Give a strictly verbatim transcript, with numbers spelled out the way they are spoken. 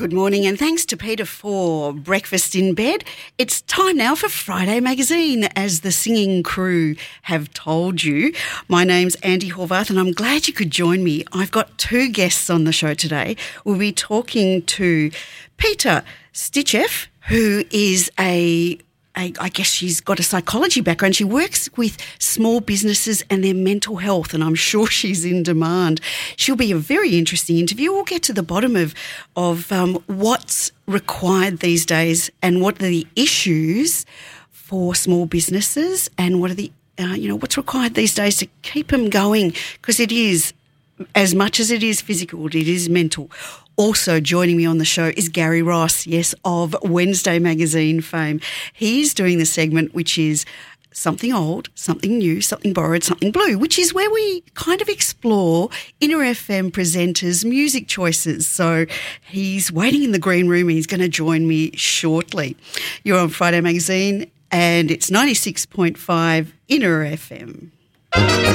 Good morning, and thanks to Peter for breakfast in bed. It's time now for Friday Magazine, as the singing crew have told you. My name's Andy Horvath, and I'm glad you could join me. I've got two guests on the show today. We'll be talking to Peter Stichev, who is a I, I guess she's got a psychology background. She works with small businesses and their mental health, and I'm sure she's in demand. She'll be a very interesting interview. We'll get to the bottom of, of um, what's required these days and what are the issues for small businesses and what are the, uh, you know, what's required these days to keep them going, because it is, as much as it is physical, it is mental. Also joining me on the show is Gary Ross, yes, of Wednesday Magazine fame. He's doing the segment which is Something Old, Something New, Something Borrowed, Something Blue, which is where we kind of explore Inner F M presenters' music choices. So he's waiting in the green room and he's going to join me shortly. You're on Friday Magazine and it's ninety-six point five Inner F M.